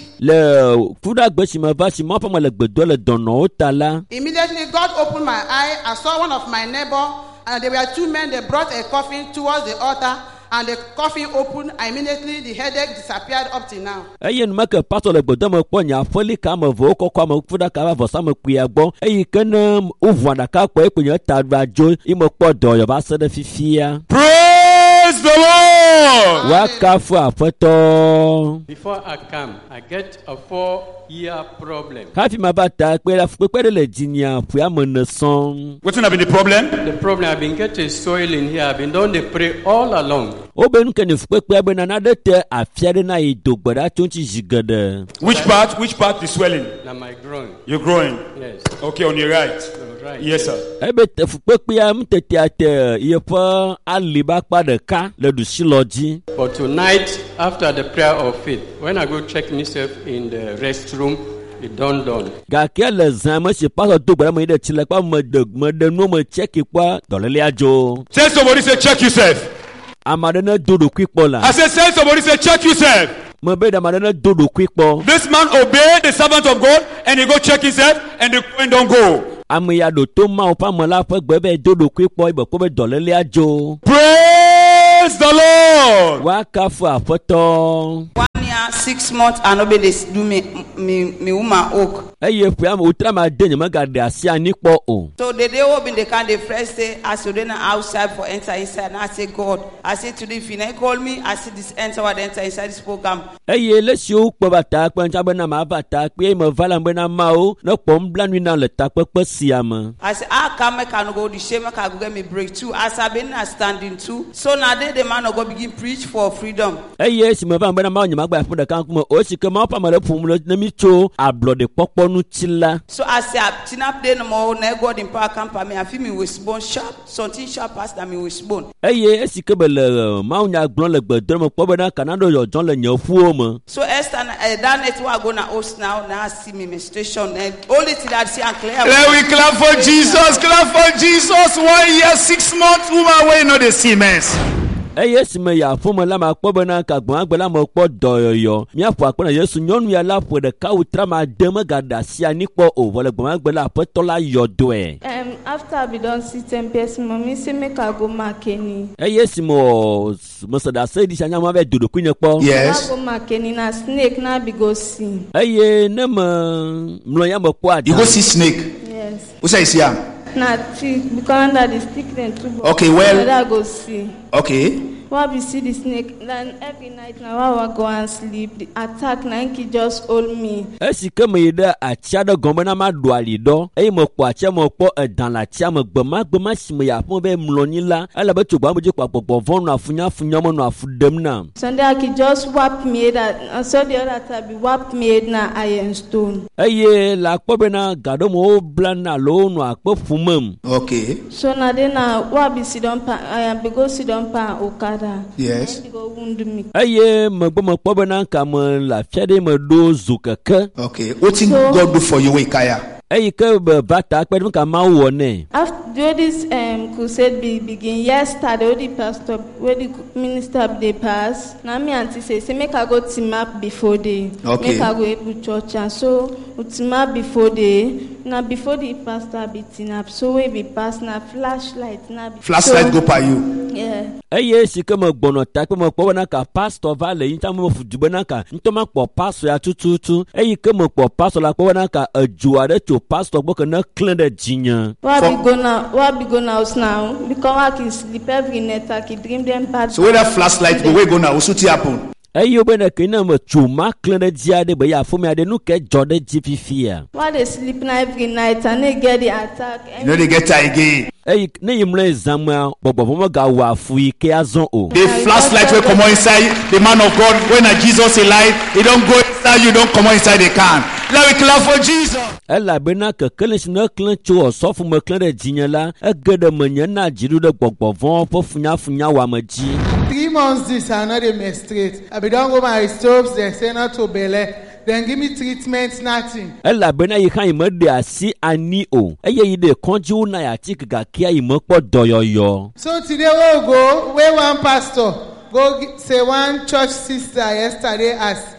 Le fuda gbe si me va si ma fa me le gbedo le dono o ta la. immediately God opened my eye. I saw one of my neighbor and there were two men. They brought a coffin towards the altar and the coffin opened. Immediately the headache disappeared up till now. Eye nu ma ke pastor le gbedo me kpo nya foli ka me vo kokko me fuda ka va vo sa me kuya gbo. Eye ke na o vuanda ka kpo e ko nya ta do ajo i me kpo do yo ba se de fifia. Praise the Lord. Lord. Wakafu apoto. Before I come, I get a four-year problem. Kafi mabata kwela fukwele le jinya puya moneson. What's not been the problem? The problem I've been getting soil in here. I've been doing the pray all along. Obenu kene fukwele bena nadete afiade na idogbada chonchi jigade. Which part? Which part is swelling? Now my groin. You're growing. Yes. Okay, on your right. No, right. Yes, sir. Ebe te fukwele mtete ate yepa aliba kpadeka le dusiloji. But tonight, after the prayer of faith, when I go check myself in the restroom, it done done. Gake le zame si paso dogbada mo ide chile kwa mo de mo de no mo check kwa dolele ajo. Tell somebody, say, check yourself. Amadene dodo kwikpola. I said, tell somebody, say, check yourself. Mo be da madene dodo kwikpo. This man obeyed the servant of God and he go check himself and the coin don't go. Amiya do to ma opa mo la fe gbe be dodo kwikpo ibe ko be dolele ajo. Praise the Lord. Wakafu apoto. One year, six months, and nobody do me, me, me woman oak. Eye pu am utra ma denye ma gade asia ni po o. So the day open the can the first day, I said then outside for enter inside. And I say God, I say today if you not call me, I see this enter what enter inside this program. Eye le si o po bata pe nja be na ma bata pe mo vala be na ma o no pom blan wi na le ta pe pe siam. I say I come make I go the shame make I go get me breakthrough. As I been standing too. So now they the man of God begin preach for freedom. Eye si mo ba be na ma nyama gba fun da kan kuma o si ke ma pa ma le pum na mi cho ablode popo nu chila. So I say I tin up there no more na God in power camp me I feel me with bone sharp something sharp as that me with bone. Eye si ke be le ma nya gbon le gbe do mo po be na kanado yo jon le nya fu o mo. So Esther uh, that net we go na host now now see me menstruation and only thing that see and clear. Let we clap for Jesus, clap for Jesus. One year, six months, woman wey no dey see mess. Eye si me ya fo mo la ma po be na ka gbon agbe la mo po doyoyo mi apo apo na Yesu nyonu ya la po de ka utra ma de ma gada sia ni po o vole gbon agbe la po to la yodo e. Um, after we don sit ten person, mommy say make I go Makeni. Eye si mo mo so da say di anya ma be dodo kunye po. Yes. I go Makeni na snake na be go see. Eye ne mo mlo ya mo po ada. You go see snake. Yes. Who say you see am? Na tree because under the stick then too. Okay, well- I go see. Okay. Why we see the snake? Then every night now I go and sleep. The attack na he just hold me. Esi ke me de atia de gombe na ma do ali do. Eye mo po atia mo po dan la tia mo gbe ma gbe ma si me ya fun be mlo ni la. Ala be tugba mo je papo von na afunya afunya mo na afudem na. Sunday I could just whap me that and so the other time be whap me na iron stone. Eye la po be na gado mo blan na lo no akpo fumam. Okay. So now then now what be sit down pa I am be go sit down pa Okada. Yes. They go wound me. Eye mo gbe mo po be na ka mo la fiade mo do zukeke. Okay. What thing So- God do for you, Ikaya? Eye ke be bata pe ka ma wo ne. After this um, crusade be begin yesterday, the pastor, where the minister they pass, now me auntie say, say make I go team up before they, Okay. make I go able church, and so we team up before they, now before the pastor be team up, so we be pass now flashlight now. be- Flashlight so, go by you. Yeah. Eye si ke mo gbono ta pe mo po na ka pastor va le yin ta mo fu dube na ka nto ma po pastor ya tututu. Eye ke mo po pastor la po na ka aju ade to pastor bo ke na clean de jinya. Why For- be go now? Why be go now now? Because I can sleep every night. I can dream them bad. So where that flashlight go, where go now? What's happen? Eye be na ke na mo chuma clean de dia de be ya fo me ade nu ke jode jififia. Why they sleep now every night and they get the attack? You know they get tired again. Eye ne yimle examua bobo mo ga wa fu ike azon o. The flashlight will come inside the man of God. When a Jesus alive, he don't go inside you, don't come inside the can. Let me clap for Jesus. Ela be na ke kele si na clean cho so fu mo clean de jinya la e gede mo nya na jiru de gbogbo von po funya funya wa ma ji. Three months this I know they menstruate. I be don't go my stoves, they say not to belle. Then give me treatment, nothing. Ela be na yi kan imo de asi ani o. Eye yi de konji na ya ti ga kia imo po doyoyo. So today we'll go where one pastor go gi- say one church sister yesterday as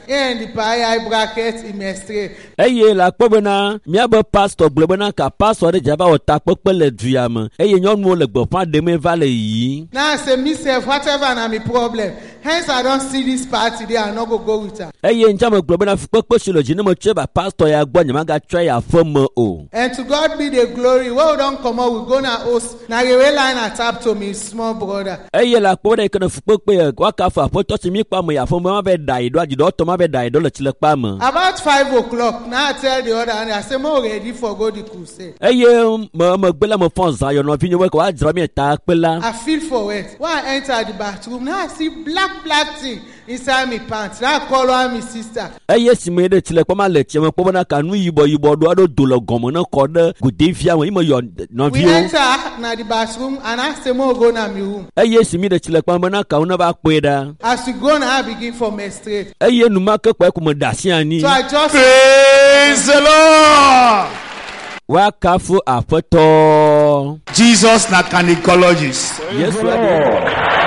and the pie bracket in my straight. Eye la kpɔbena miabe pastor gblɔbena ka pastor de dzaba wɔta kpekpe le duya me eye nyɔnuwo le gbeƒã ɖeme va le yi. Now I say myself whatever na my problem. Hence I don't see this party there. I no go go with her. Eye njame gblɔbena fukpekpe si le dzi ne me tso ba pastor ya gbɔ nyemaga tsɔ ya aƒe me o. And to God be the glory. When we don't come out, we gonna host. Now the way line I tap to me small brother. Eye la kpɔbena yike ne fukpekpe ye wakafa aƒetɔ si mi kpa me ya aƒe me ma be da yi do adzidɔ tɔ ma be da yi do le tsi le kpa me. About five o'clock now I tell the other and I say more ready for go the crusade. Eye me me gbe la me fɔ zã yɔ nɔvi nye wo ko wa dzra mi ta kpe la. I feel for it. When I enter the bathroom now I see black black thing inside my pants. Now I call one my sister. Eye si me de tsi le kpɔ ma le tsi me kpɔ bena ka nu yibɔ yibɔ do aɖo do le gɔme ne kɔ ɖe gode fia me ime yɔ nɔviwo. We enter na the bathroom and I say more go na my room. Eye si mi de tsi le kpɔ bena ka wo ne va kpɔe ɖa. As we go now I begin for menstruate. Eye numake kpɔ ko me da asi ani. So I just Praise the Lord. Wakafu aƒetɔ. Jesus na gynecologist. Yes, Lord.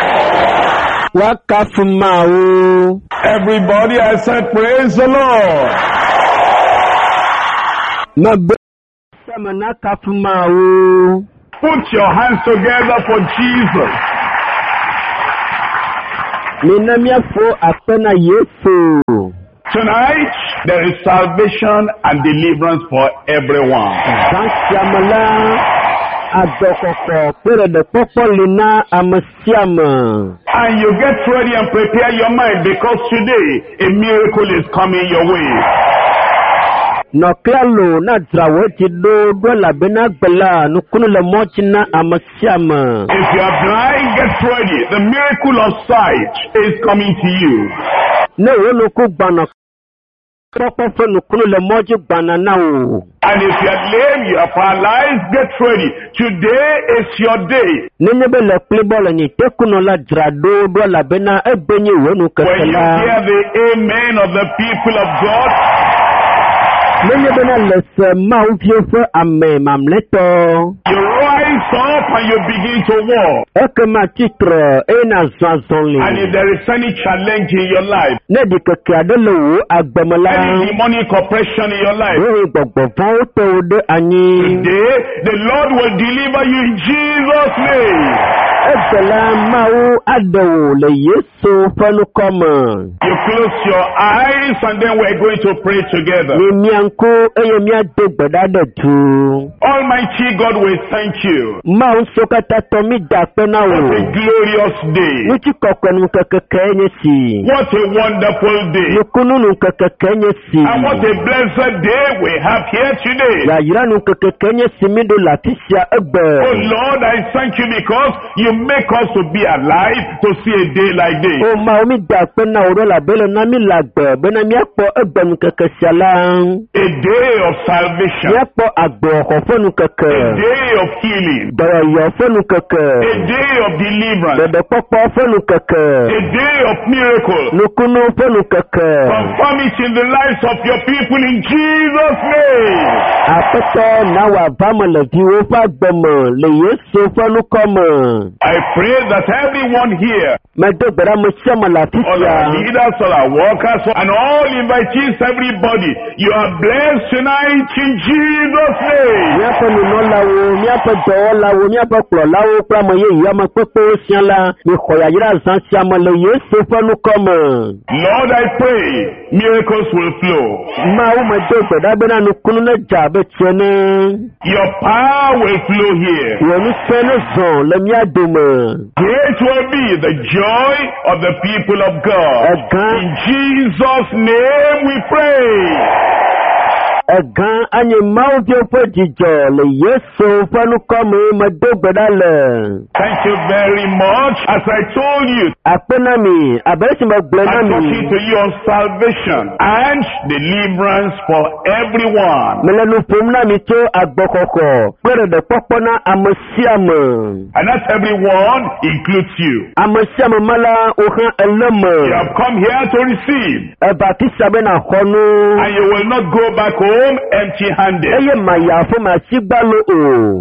Wakafu mawo. Everybody, I said, praise the Lord. Mabe samana kafu mawo. Put your hands together for Jesus. Minamiafo apena Yesu. Tonight, there is salvation and deliverance for everyone. And you get ready and prepare your mind because today a miracle is coming your way. Noklalo na draweti do do la bena bela nukunu le mochi na amasiama. If you are blind, get ready. The miracle of sight is coming to you. Ne wono ku bana proper nukunu le mochi bana nao. And if you are lame, you are paralyzed, get ready. Today is your day. Nenebe le plebol ni tekuno la drado do la bena ebenye wonu When you kesela. hear the amen of the people of God, Nenebe na lese maufiefe ame mamleto. you rise up and you begin to walk. Eke ma titre ena zanzonli. And if there is any challenge in your life, Ne di keke adelo agbemela. any demonic oppression in your life, Wo gbogbo fun o to de ani. today the Lord will deliver you in Jesus' name. Ekela mau adewo le Yesu fenu koma. You close your eyes and then we're going to pray together. Ni mianko eye mia de gbedade tu. Almighty God, we thank you. Mau sokata to mi da pena What a wo. glorious day. Nuti kokwenu kekeke nye si. What a wonderful day. Nukunu nu kekeke nye si. And what a blessed day we have here today. Ya yira nu kekeke nye si mi do latisia ebe. Oh Lord, I thank you because you make us to be alive to see a day like this. O ma o mi da pena oro la bele na mi lagbe. Bena mi akpo ebe nu keke siala. A day of salvation. Mi akpo agbo okofo nu keke. A day of healing. Dara yo fo nu keke. A day of deliverance. Bebe popo fo nu keke. A day of miracle. Nukunu fo nu keke. Confirm it in the lives of your people in Jesus' name. Apeto na wa vama le viwo fa gbemo le Yesu fo nu koma. I pray that everyone here, Medo bera mo chama la all our tisia. leaders, all our workers, and all invitees, everybody, you are blessed tonight in Jesus' name. Miapo nuno lawo, miapo do lawo, miapo klo lawo pra mo ye yama pepe siala. Mi khoya yira zan siama le Yesu fo nu koma. Lord, I pray miracles will flow. Ma o medo bera bena nukunu na jabe chene. Your power will flow here. Wonu sene zon le mia dome. Great will be the joy of the people of God. Egan In Jesus' name we pray. Egan anye mau dio fo jijo le Yesu fo nu koma medo bera le. Thank you very much. As I told you, Apena mi, abesi mo blena I'm talking mi. to you on salvation and deliverance for everyone. Melenu pomna mi to agbokoko. Pere de popona amasiame. And that everyone includes you. Amasiame mala ohan You eleme. have come here to receive, Eba kisabe na hono. and you will not go back home empty-handed. Eye maya fo ma sigbalo o.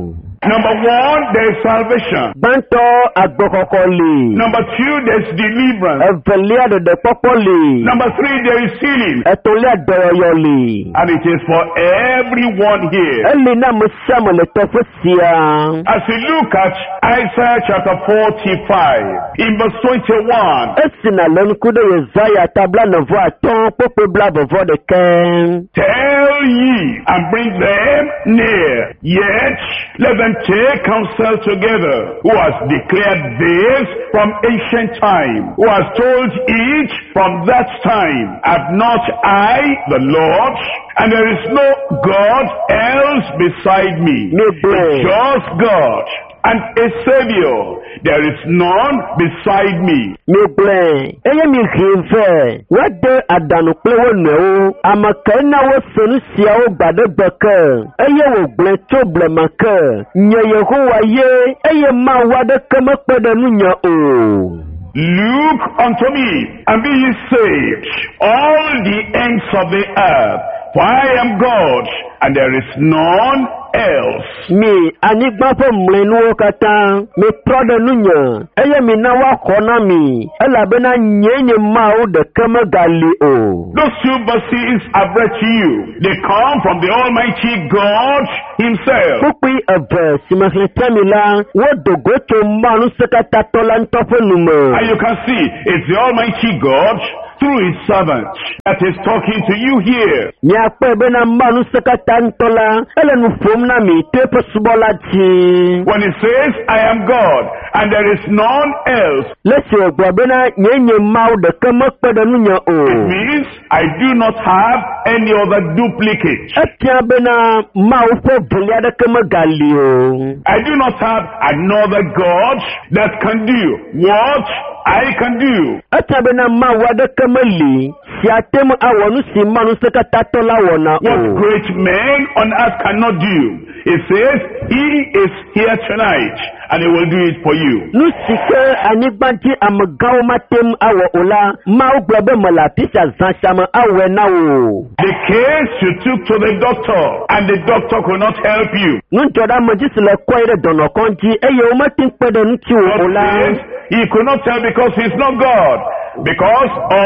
Number one, there is salvation. Banto agbokokoli. Number two, there is deliverance. Evelia de de popoli. Number three, there is healing. Etolia doyoli. And it is for everyone here. Elina musama le tofesia. As you look at Isaiah chapter forty-five, in verse twenty-one. Esina lenkude Isaiah tabla nevo aton popo bla vovo de ken. Tell ye and bring them near, yet let them take counsel together, who has declared this from ancient time, who has told each from that time, have not I the Lord, and there is no God else beside me, no a just God and a Savior. There is none beside me. No blame. Eye mi khive. Wade adanu plewo no. Amakena wo sonu sia o gbade beke. Eye wo ble to ble make. Nye Yehowa ye. Eye ma wade keme pede nu nya o. Look unto me, and be ye saved, all the ends of the earth, for I am God, and there is none else. Me anigba po mlenu kata me prode nunya eye mi na wa kona mi ela bena nyenye mau de kama gali o. Those two verses I've read to you, they come from the Almighty God himself. Pupi a verse simahletamila wo dogo to manu sekata tolantofo nume. And you can see it's the Almighty God through his servant that is talking to you here. Nya pe bena manu sekata ntola ele nu fomna mi tepe subolati. When it says I am God and there is none else, let's say bena nyenye mau de kama pede nunya o. It means I do not have any other duplicate. Etia bena mau fo bulia de kama gali o. I do not have another God that can do what I can do. Etia bena mau de kama li siatem awonu si manu sekata tola wona o. What great men on earth cannot do. It says he is here tonight and he will do it for you. Nusike anigbanti amagaw matem awo ola mau globe mala pisa zanshama awe na o. The case you took to the doctor and the doctor could not help you. Nuntoda majisile kwaire dono konji eye o matin pede nti o ola. He could not tell because he's not God. Because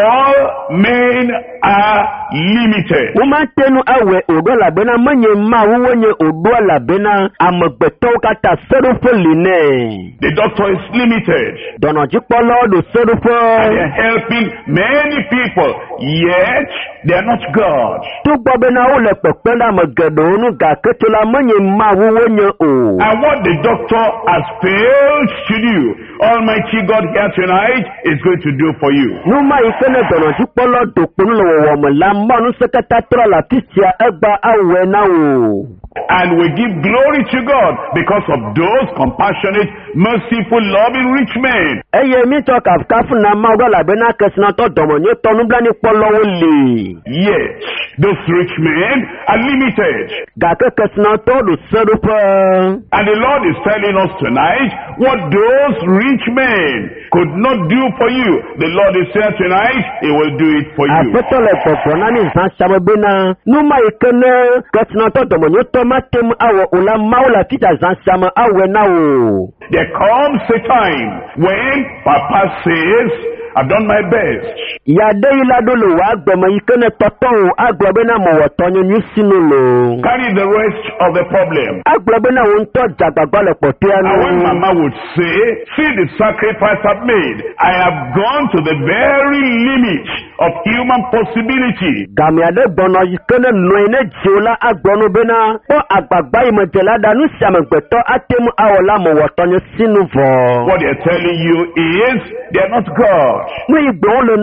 all men are limited. Umatenu awe odola bena manye ma wonye odola bena amagbeto kata serufoline. The doctor is limited. Dono jipolo do serufo. And they're helping many people, yet they are not God. Tu bobena ole pependa magedonu gaketula manye ma wonye o. And what the doctor has failed to do, Almighty God here tonight is going to do for you. Numa ifene dono jipolo do punu wo mo la manu sekata tra la tisia egba awe na o. And we give glory to God because of those compassionate, merciful, loving rich men. Eye mi to kafkafu na mawdo la bena kesna to domo ni to nubla ni polo woli. Yes, those rich men are limited. Gake kesna to do serupa. And the Lord is telling us tonight what those rich men could not do for you. The Lord is here tonight, he will do it for you. Apetole popona ni zanshama bena numa ikene kesna to domo ni to matem awo ula maula kita zanshama awe na o. There comes a time when Papa says, I've done my best. Ya deila dolo wa gbema ikene toton agbobena mo wotonyo nyusinulo. Carry the rest of the problem. Agbobena wonto jagbagole potianu. And when Mama would say, see the sacrifice I've made. I have gone to the very limit of human possibility. Gamiade bono ikene noine jiola agbono bena o agbagba imotela danu samegbeto atemu awola mo wotonyo sinuvo. What they're telling you is they're not God. And there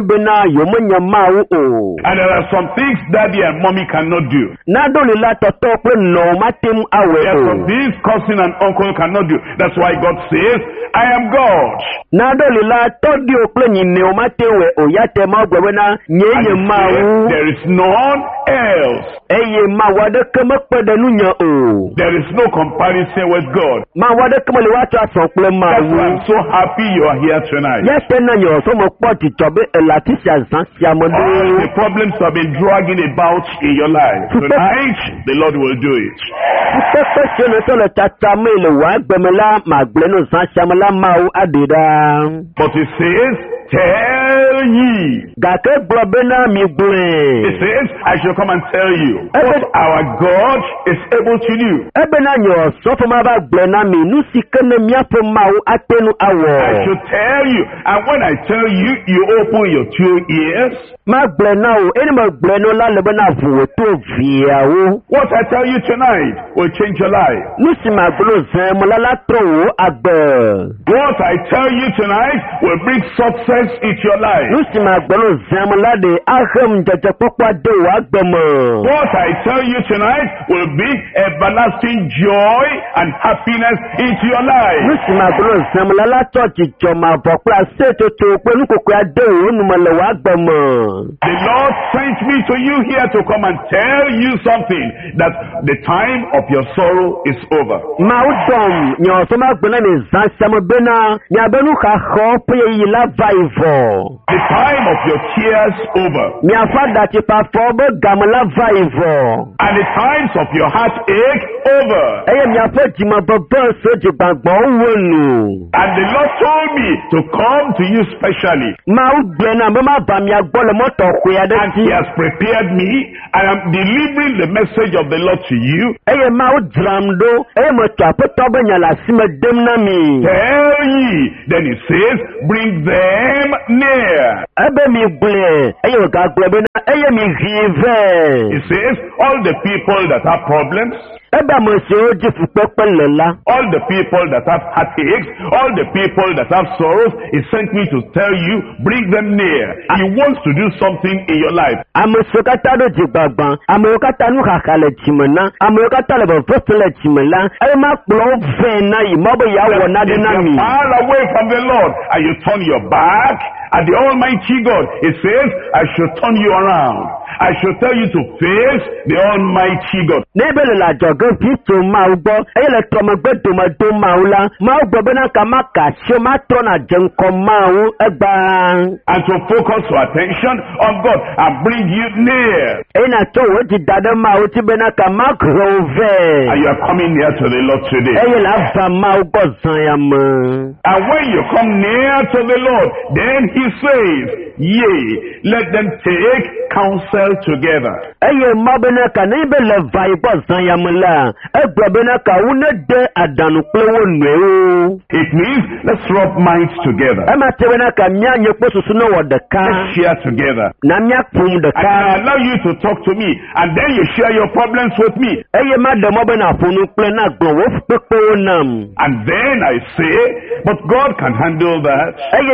are some things daddy and mommy cannot do. There are some things cousin and uncle cannot do. That's why God says, I am God. And says, there is none else. There is no comparison with God. That's why I'm so happy you are here tonight. Yes, All the problems have been dragging about in your life. Tonight, the Lord will do it. But it says, tell ye. It says, I shall come and tell you what our God is able to do. I should tell you, and when I tell you, you open your two ears. What I tell you tonight will change your life. What I tell you tonight will bring success into your life. What I tell you tonight will bring everlasting joy and happiness into your life. The Lord sent me to you here to come and tell you something, that the time of your sorrow is over. The time of your tears over. And the times of your heartache over. And the Lord told me to come to you specially. And He has prepared me. I am delivering the message of the Lord to you. Tell ye. Then He says, bring them near. He says, all the people that have problems, all the people that have heartaches, all the people that have sorrows, He sent me to tell you, bring them near. He wants to do something in your life. Far away from the Lord, and you turn your back at the Almighty God. It says, I should turn you around. I should tell you to face the Almighty God. And to focus your attention on God and bring you near. And you are coming near to the Lord today. And when you come near to the Lord, then He says, yea, let them take counsel together. It means let's rub minds together. Let's share together. I can allow you to talk to me, and then you share your problems with me. And then I say, but God can handle that.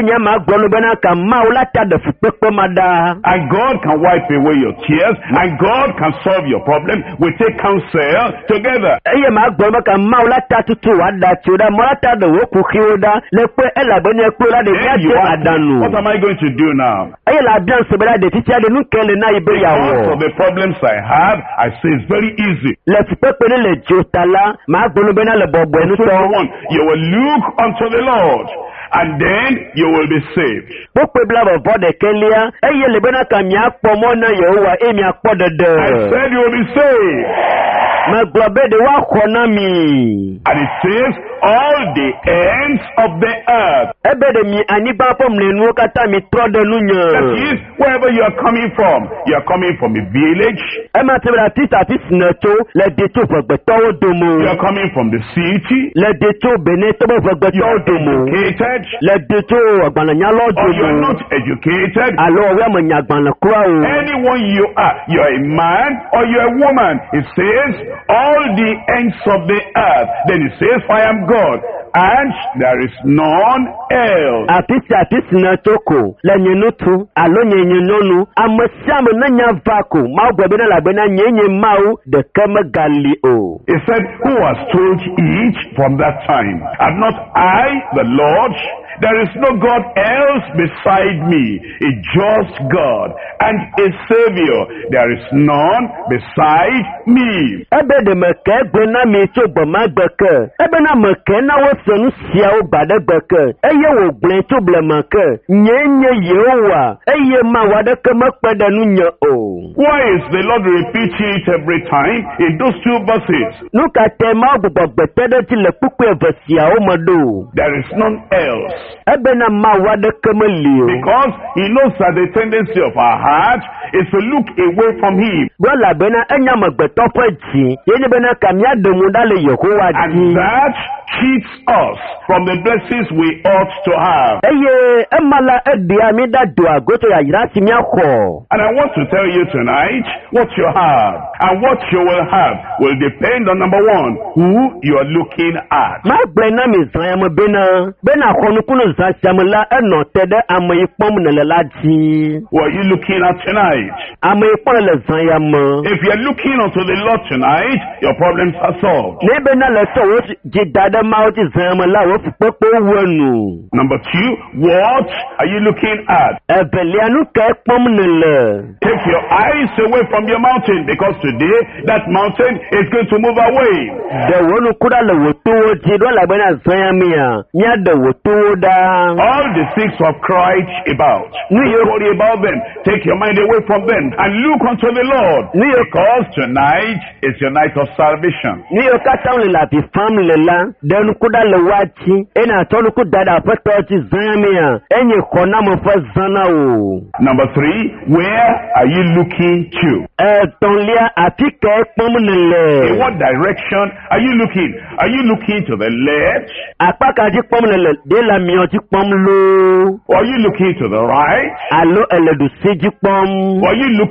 And God can wipe away your tears, and God can solve your problem. We take counsel together. Then you ask, what am I going to do now? Because of the problems I have, I say it's very easy. You will look unto the Lord, and then you will be saved. I said you will be saved. And it says, all the ends of the earth. That is, wherever you are coming from. You are coming from a village. You are coming from the city. You are educated. Or you are not educated. Anyone you are, you are a man or you are a woman. It says, all the ends of the earth. Then it says, I am God, and there is none else. He said, who has told each from that time? Have not I, the Lord, There is no God else beside me, a just God and a Savior. There is none beside me. Ebe de meke gbena mi to gboma gbeke. Ebe na meke na wo senu sia o bade gbeke. Eye wo gble to ble meke. Nyenye Yehowa. Eye ma wade ke mekpede nu nye o. Why is the Lord repeating it every time in those two verses? Nuka tema gbogbo gbetede ti le pupu evesia o modo. There is none else. Ebe na ma wade ke melio. Because he knows that the tendency of our heart is to look away from him. Wala bena enya magbeto pechi. Yene bena kamya de mudale Yehowa ji. And that cheats us from the blessings we ought to have. Eye emala edia mi da do agoto ya yirasi mi akọ. And I want to tell you tonight, what you have and what you will have will depend on, number one, who you are looking at. Ma gble na mi zan ya mo bena. Bena khonu kunu zan siamala eno tede amo ipom nele laji. What are you looking at tonight? Amo ipom le zan ya mo. If you are looking unto the Lord tonight, your problems are solved. Ne bena le so wo jidada ma o ti zan ya mo la wo fupopo wonu. Number two, what are you looking at? Ebelianu ke pom nele. Take your eyes away from your mountain, because today that mountain is going to move away. De wonu kuda le woto ji do la bena zan ya mi ya. Nya de woto da. All the things you have cried about, don't worry about them. Take your mind away from them and look unto the Lord, because tonight is your night of salvation. Ni yo kata le la bi fam le la. De nu kuda le wachi. Ena tonu kuda da feto ji zan ya mi ya. Enye kona mo fa zana o. Number three, where are you looking to? Eh, tonlia atike pom nele. In what direction are you looking? Are you looking to the left? Apaka ji pom nele de la mi o ji pom lo. Or are you looking to the right? Alo ele du si ji pom. Or are you looking